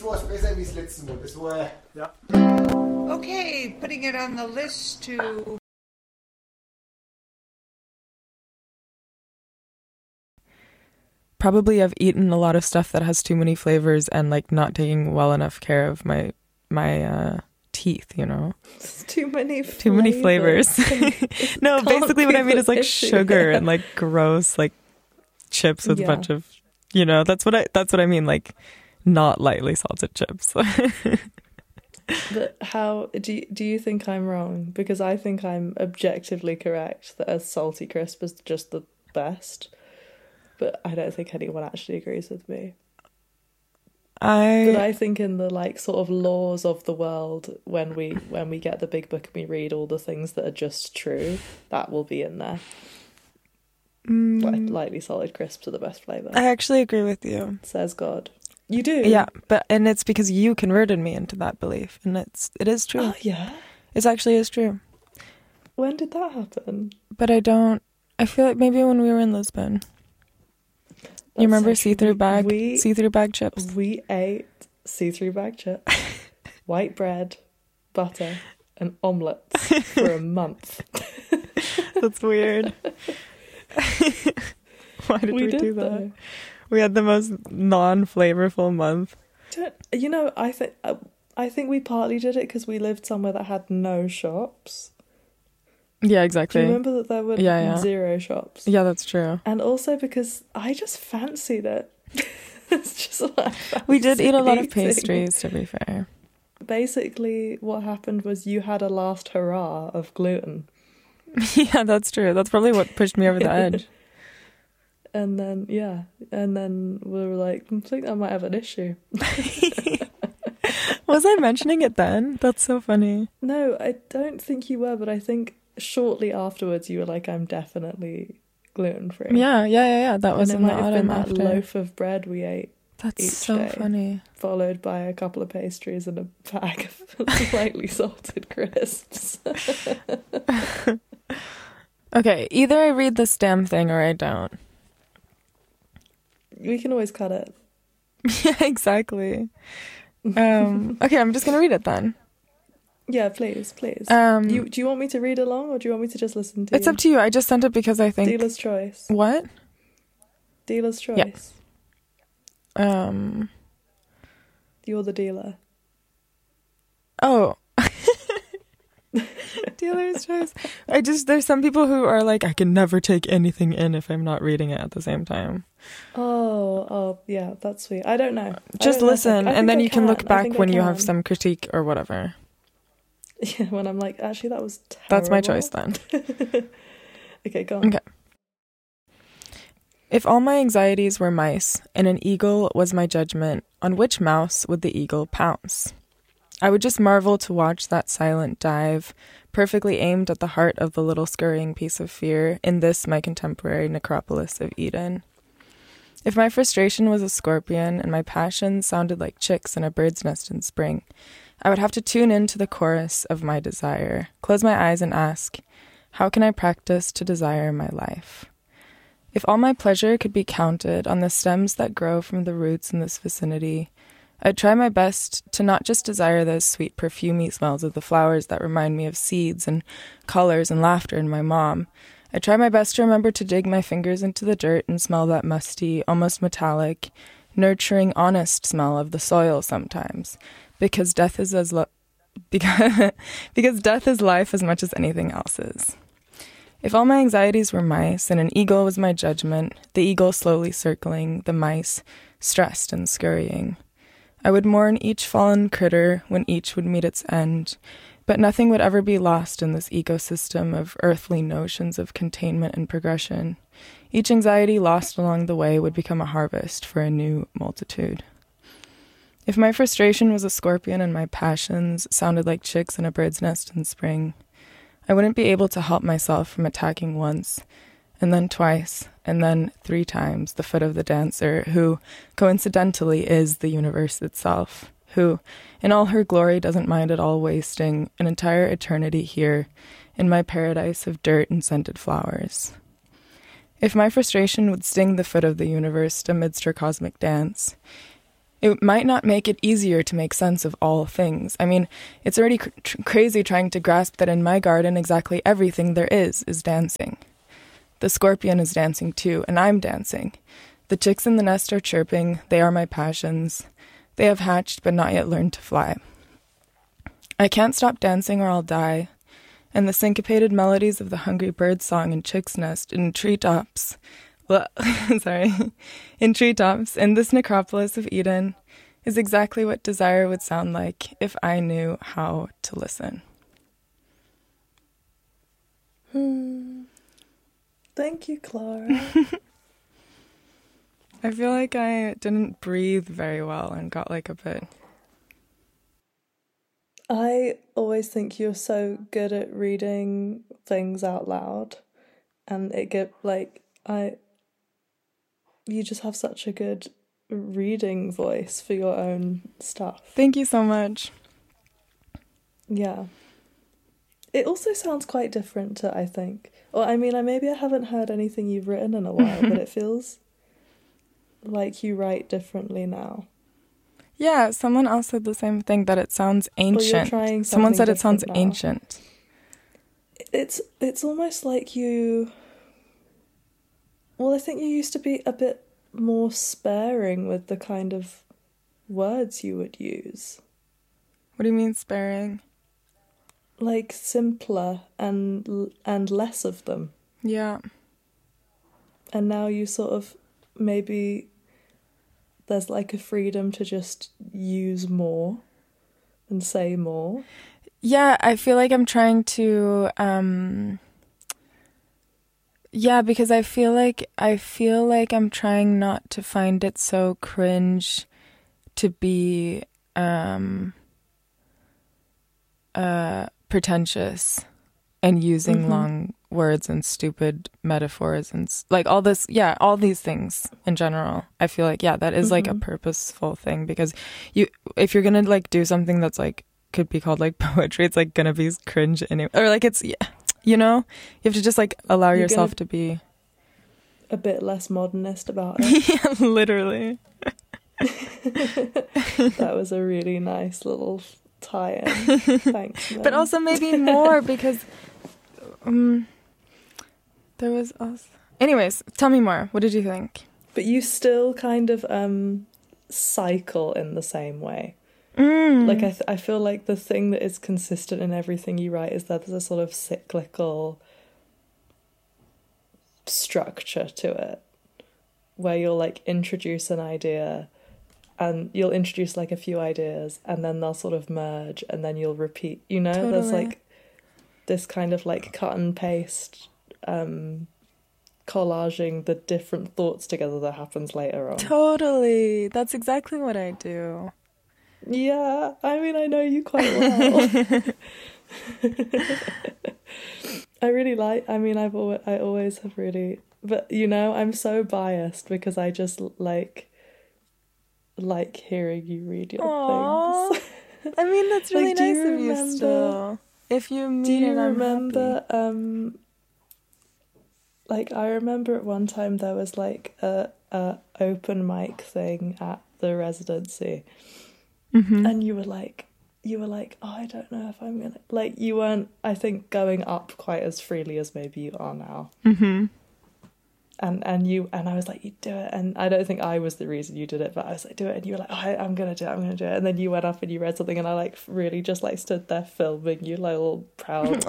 jetzt war es besser wie das letzte Mal. Das war, ja. Okay, putting it on the list to... Probably I've eaten a lot of stuff that has too many flavors and like not taking well enough care of my teeth, you know. It's too many flavors. No, basically what I mean is like sugar and like gross like chips with a bunch of, you know, that's what I mean, like not lightly salted chips. But how do you think I'm wrong? Because I think I'm objectively correct that a salty crisp is just the best. But I don't think anyone actually agrees with me. But I think in the like sort of laws of the world, when we get the big book and we read all the things that are just true, that will be in there. Like lightly salted crisps are the best flavour. I actually agree with you. Says God. You do? Yeah, and it's because you converted me into that belief, and it is true. Oh yeah? It actually is true. When did that happen? But I feel like maybe when we were in Lisbon. You remember see-through bag chips? We ate see-through bag chips, white bread, butter, and omelettes for a month. That's weird. Why did we do that? Though. We had the most non-flavorful month. You know, I think we partly did it because we lived somewhere that had no shops. Yeah, exactly. Do you remember that there were zero shops? Yeah, that's true. And also because I just fancied it. It's just what we did eat a lot of pastries, to be fair. Basically, what happened was you had a last hurrah of gluten. Yeah, that's true. That's probably what pushed me over the edge. And then we were like, I think I might have an issue. Was I mentioning it then? That's so funny. No, I don't think you were, but I think shortly afterwards you were like, I'm definitely gluten-free. Yeah. That was in the autumn that after. Loaf of bread we ate. That's each so day, funny. Followed by a couple of pastries and a bag of slightly salted crisps. Okay, either I read this damn thing or I don't. We can always cut it. Yeah, exactly. Okay, I'm just going to read it then. Yeah, please. Do you want me to read along or do you want me to just listen to It's up to you. I just sent it because I think... Dealer's choice. What? Dealer's choice. Yeah. You're the dealer. Oh. Dealer's choice. There's some people who are like, I can never take anything in if I'm not reading it at the same time. Oh, yeah, that's sweet. I don't know. Just listen, and then you can look back when you have some critique or whatever. Yeah, when I'm like, actually, that was terrible. That's my choice then. Okay, go on. Okay. If all my anxieties were mice, and an eagle was my judgment, on which mouse would the eagle pounce? I would just marvel to watch that silent dive, perfectly aimed at the heart of the little scurrying piece of fear in this my contemporary necropolis of Eden. If my frustration was a scorpion and my passion sounded like chicks in a bird's nest in spring, I would have to tune into the chorus of my desire, close my eyes and ask, how can I practice to desire my life? If all my pleasure could be counted on the stems that grow from the roots in this vicinity, I'd try my best to not just desire those sweet perfumey smells of the flowers that remind me of seeds and colors and laughter in my mom. I'd try my best to remember to dig my fingers into the dirt and smell that musty, almost metallic, nurturing, honest smell of the soil sometimes, because death is because death is life as much as anything else is. If all my anxieties were mice and an eagle was my judgment, the eagle slowly circling, the mice stressed and scurrying, I would mourn each fallen critter when each would meet its end, but nothing would ever be lost in this ecosystem of earthly notions of containment and progression. Each anxiety lost along the way would become a harvest for a new multitude. If my frustration was a scorpion and my passions sounded like chicks in a bird's nest in spring, I wouldn't be able to help myself from attacking once, and then twice, and then 3 times the foot of the dancer, who, coincidentally, is the universe itself, who, in all her glory, doesn't mind at all wasting an entire eternity here, in my paradise of dirt and scented flowers. If my frustration would sting the foot of the universe amidst her cosmic dance, It might not make it easier to make sense of all things. I mean, it's already crazy trying to grasp that in my garden exactly everything there is dancing. The scorpion is dancing too, and I'm dancing. The chicks in the nest are chirping. They are my passions. They have hatched but not yet learned to fly. I can't stop dancing or I'll die. And the syncopated melodies of the hungry bird song in chick's nest in treetops, in treetops in this necropolis of Eden is exactly what desire would sound like if I knew how to listen. Thank you, Clara. I feel like I didn't breathe very well and got like a bit... I always think you're so good at reading things out loud, and you just have such a good reading voice for your own stuff. Thank you so much. Yeah. It also sounds quite different to, I think. Or, I mean, maybe I haven't heard anything you've written in a while, but it feels like you write differently now. Yeah, someone else said the same thing, that it sounds ancient. Someone said it sounds ancient. It's almost like you... Well, I think you used to be a bit more sparing with the kind of words you would use. What do you mean sparing? Like simpler and less of them. Yeah. And now you sort of maybe... There's like a freedom to just use more and say more. Yeah, I feel like I'm trying to because I feel like I'm trying not to find it so cringe to be pretentious and using long words and stupid metaphors and like all this, all these things in general. I feel like that is like a purposeful thing, because if you're gonna like do something that's like could be called like poetry, it's like gonna be cringe anyway, or like it's you have to just like allow yourself to be a bit less modernist about it. Yeah, literally. That was a really nice little tie-in. Thanks, man. But also maybe more because there was also... Anyways, tell me more. What did you think? But you still kind of cycle in the same way. Like I feel like the thing that is consistent in everything you write is that there's a sort of cyclical structure to it, where you'll like introduce an idea, and you'll introduce like a few ideas, and then they'll sort of merge, and then you'll repeat. Totally. There's like this kind of like cut and paste collaging the different thoughts together that happens later on. Totally. That's exactly what I do. Yeah, I mean, I know you quite well. I really like, I mean, I always have really, but I'm so biased because I just like hearing you read your things. I mean, that's really Like, nice of you still. If you mean it, I'm remember, happy. Like, I remember at one time there was like a open mic thing at the residency. And you were like, oh, I don't know if I'm gonna, like, you weren't, I think, going up quite as freely as maybe you are now. And I was like, you do it, and I don't think I was the reason you did it, but I was like, do it, and you were like, oh, I'm gonna do it, and then you went up and you read something, and I like really just like stood there filming you, like all proud.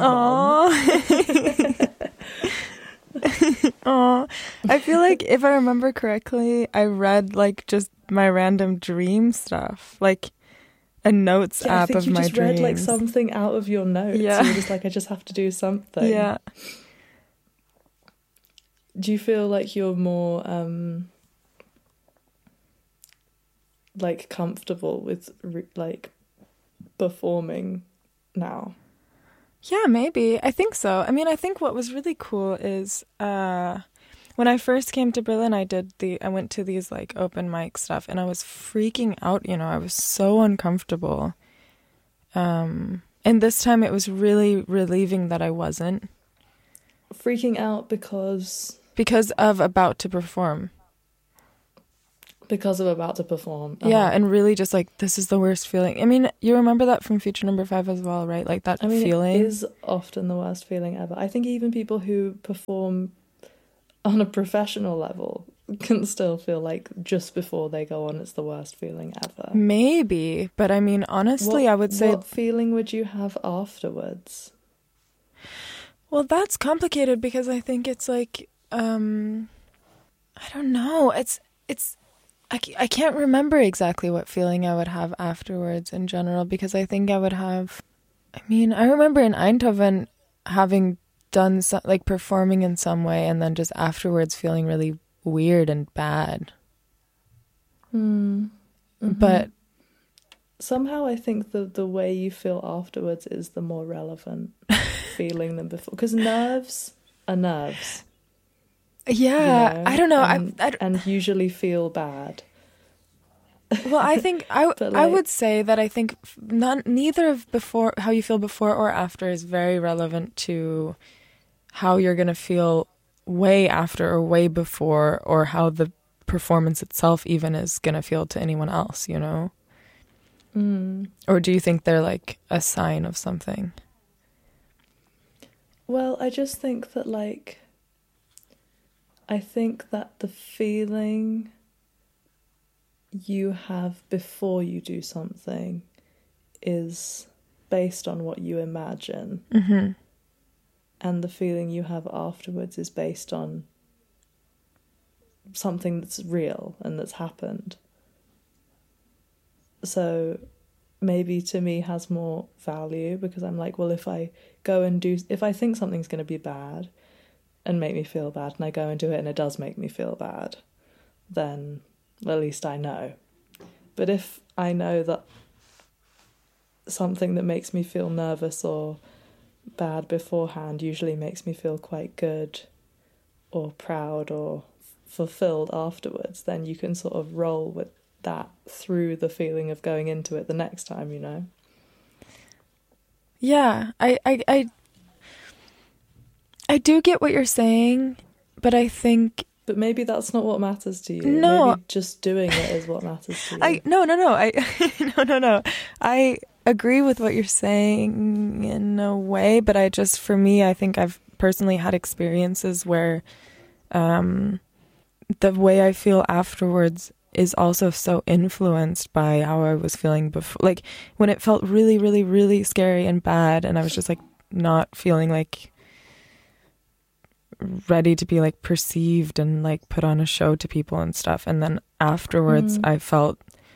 Aww. I feel like if I remember correctly, I read like just my random dream stuff, like a notes app of my dreams. I think you just read like something out of your notes. Yeah. You were just like, I just have to do something. Yeah. Do you feel like you're more like comfortable with like performing now? Yeah, maybe. I think so. I mean, I think what was really cool is when I first came to Berlin, I went to these like open mic stuff, and I was freaking out, I was so uncomfortable. And this time it was really relieving that I wasn't. Freaking out because of about to perform. Because I'm about to perform. Yeah, and really just like, this is the worst feeling. I mean, you remember that from Future Number 5 as well, right? Like that feeling. It is often the worst feeling ever. I think even people who perform on a professional level can still feel like just before they go on, it's the worst feeling ever. Maybe, but I mean, honestly, I would say... What feeling would you have afterwards? Well, that's complicated because I think it's like, I don't know. I can't remember exactly what feeling I would have afterwards in general, because I think I would have... I mean, I remember in Eindhoven having done like performing in some way and then just afterwards feeling really weird and bad. Mm-hmm. But somehow I think the way you feel afterwards is the more relevant feeling than before, because nerves are nerves. Yeah, you know? I don't know. And usually feel bad. Well, I think I would say that I think neither of before how you feel before or after is very relevant to how you're going to feel way after or way before, or how the performance itself even is going to feel to anyone else, you know? Or do you think they're like a sign of something? Well, I just think that I think that the feeling you have before you do something is based on what you imagine. Mm-hmm. And the feeling you have afterwards is based on something that's real and that's happened. So maybe to me has more value, because I'm like, well, if I think something's going to be bad and make me feel bad, and I go and do it and it does make me feel bad, then at least I know. But if I know that something that makes me feel nervous or bad beforehand usually makes me feel quite good or proud or fulfilled afterwards, then you can sort of roll with that through the feeling of going into it the next time, you know? Yeah, I do get what you're saying, but I think... But maybe that's not what matters to you. No. Maybe just doing it is what matters to you. No. I agree with what you're saying in a way, but for me, I think I've personally had experiences where the way I feel afterwards is also so influenced by how I was feeling before. Like when it felt really, really, really scary and bad, and I was just like not feeling like ready to be like perceived and like put on a show to people and stuff, and then afterwards I felt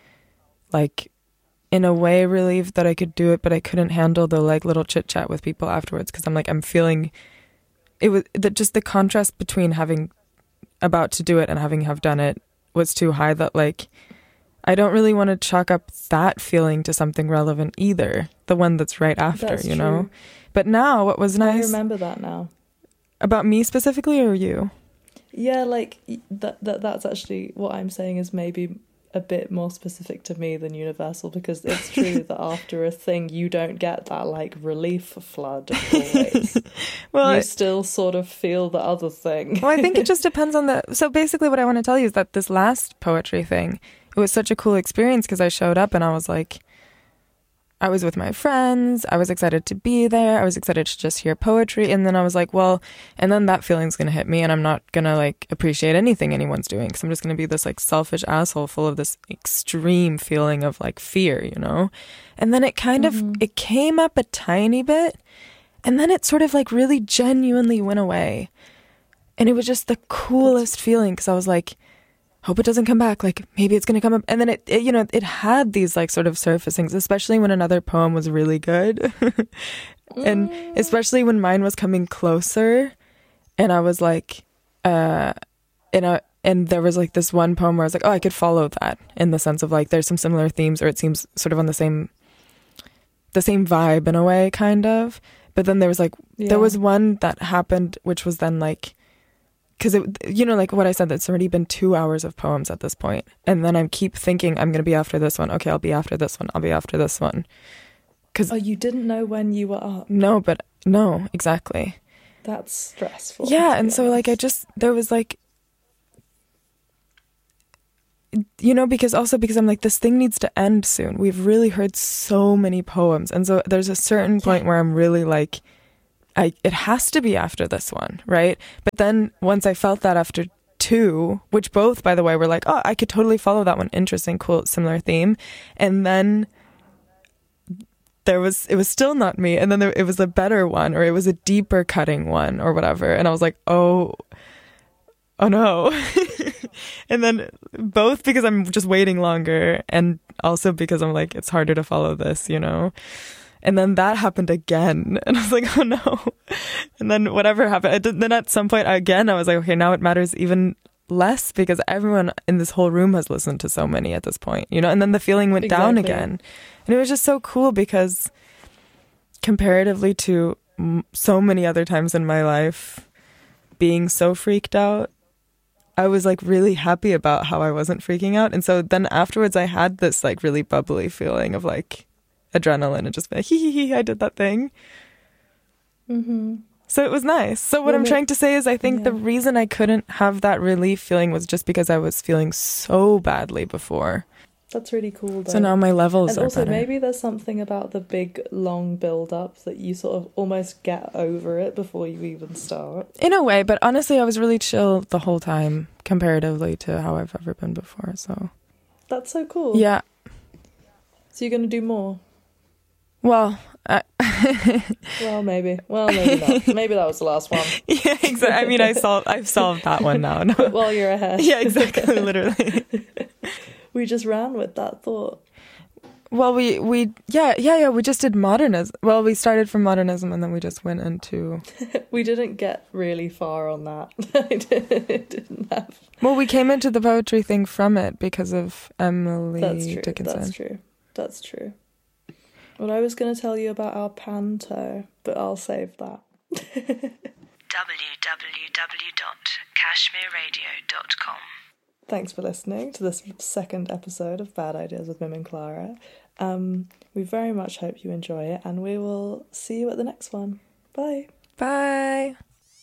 like in a way relieved that I could do it, but I couldn't handle the like little chit chat with people afterwards, because I'm feeling it was just the contrast between having about to do it and having have done it was too high, that like I don't really want to chalk up that feeling to something relevant either, the one that's right after. That's you know true. But now what was nice, I remember that now. About me specifically, or you? Yeah, like that's actually what I'm saying is maybe a bit more specific to me than universal, because it's true that after a thing you don't get that like relief flood always. Well, you still sort of feel the other thing. Well, I think it just depends on so basically what I want to tell you is that this last poetry thing, it was such a cool experience, because I showed up and I was like, I was with my friends, I was excited to be there, I was excited to just hear poetry, and then I was like, well, and then that feeling's going to hit me, and I'm not going to like appreciate anything anyone's doing, because I'm just going to be this like selfish asshole full of this extreme feeling of like fear, you know? And then it kind of, it came up a tiny bit, and then it sort of like really genuinely went away. And it was just the coolest feeling, because I was like, hope it doesn't come back, like maybe it's going to come up. And then it you know, it had these like sort of surfacings, especially when another poem was really good. And especially when mine was coming closer, and I was like and there was like this one poem where I was like, oh, I could follow that, in the sense of like there's some similar themes, or it seems sort of on the same vibe in a way, kind of. But then there was like there was one that happened which was then like, because it, you know, like what I said, it's already been 2 hours of poems at this point, and then I keep thinking I'm going to be after this one. Okay, I'll be after this one. I'll be after this one. Oh, you didn't know when you were up? No, exactly. That's stressful. Yeah, and so like there was like, because I'm like, this thing needs to end soon. We've really heard so many poems. And so there's a certain point where I'm really like, it has to be after this one, right? But then once I felt that after 2, which both, by the way, were like, oh, I could totally follow that one. Interesting, cool, similar theme. And then it was still not me. And then it was a better one, or it was a deeper cutting one or whatever. And I was like, oh no. And then both because I'm just waiting longer, and also because I'm like, it's harder to follow this, And then that happened again. And I was like, oh no. And then whatever happened. Then at some point again, I was like, okay, now it matters even less because everyone in this whole room has listened to so many at this point, And then the feeling went down again. And it was just so cool because comparatively to so many other times in my life being so freaked out, I was like really happy about how I wasn't freaking out. And so then afterwards I had this like really bubbly feeling of like adrenaline and just like, hee, I did that thing. Mm-hmm. So it was nice. So what I'm trying to say is I think the reason I couldn't have that relief feeling was just because I was feeling so badly before. That's really cool, though. So now my levels are also, better. maybe there's something about the big, long build-up that you sort of almost get over it before you even start. In a way, but honestly, I was really chill the whole time, comparatively to how I've ever been before, so... That's so cool. Yeah. So you're going to do more? Well... Well, maybe. Well, maybe not. Maybe that was the last one. Yeah, exactly. I mean, I've solved that one now. No. But while you're ahead. Yeah, exactly, literally. We just ran with that thought. Well, we just did modernism. Well, we started from modernism and then we just went into... We didn't get really far on that. It didn't have... Well, we came into the poetry thing from it because of Emily Dickinson. That's true. Well, I was going to tell you about our panto, but I'll save that. www.cashmereradio.com. Thanks for listening to this second episode of Bad Ideas with Mim and Clara. We very much hope you enjoy it, and we will see you at the next one. Bye. Bye.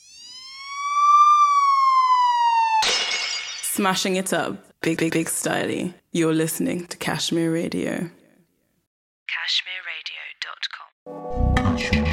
Smashing it up, big styly. You're listening to Cashmere Radio. cashmereradio.com.